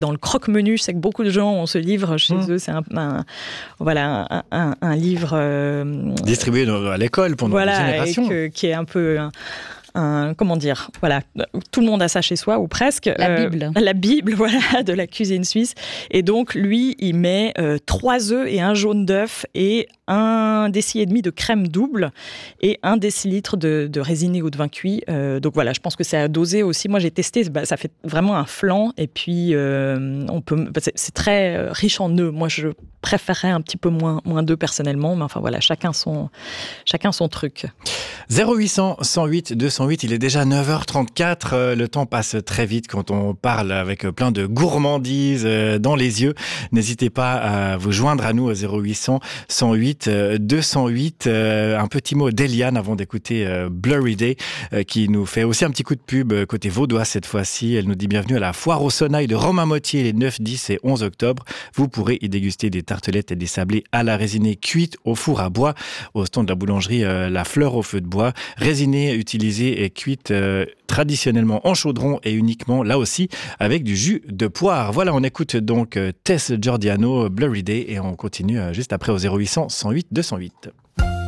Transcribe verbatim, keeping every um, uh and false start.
Dans le croque-menu, je sais que beaucoup de gens ont ce livre chez mmh. eux. C'est un, un, voilà, un, un, un livre... Euh, distribué à l'école pendant voilà, des générations. Et que, qui est un peu... Un, Un, comment dire, voilà, tout le monde a ça chez soi ou presque. La euh, Bible. La Bible, voilà, de la cuisine suisse. Et donc, lui, il met euh, trois œufs et un jaune d'œuf et un déci et demi de crème double et un décilitre de, de résiné ou de vin cuit. Euh, donc voilà, je pense que c'est à doser aussi. Moi, j'ai testé, bah, ça fait vraiment un flan. Et puis, euh, on peut, bah, c'est, c'est très riche en œufs. Moi, je préférerais un petit peu moins, moins d'œufs personnellement. Mais enfin, voilà, chacun son, chacun son truc. zéro huit cents, cent huit, deux cent huit, il est déjà neuf heures trente-quatre. Le temps passe très vite quand on parle avec plein de gourmandises dans les yeux. N'hésitez pas à vous joindre à nous au zéro huit cents, cent huit, deux cent huit. Un petit mot d'Eliane avant d'écouter Blurry Day qui nous fait aussi un petit coup de pub côté vaudois cette fois-ci. Elle nous dit bienvenue à la foire au Sonaille de Romainmottier les neuf, dix et onze octobre. Vous pourrez y déguster des tartelettes et des sablés à la résinée cuites au four à bois au stand de la boulangerie La Fleur au feu de bois. Résinée utilisée et cuite euh, traditionnellement en chaudron et uniquement, là aussi, avec du jus de poire. Voilà, on écoute donc euh, Tess Giordiano, Blurry Day, et on continue euh, juste après au zéro huit cents, cent huit, deux cent huit.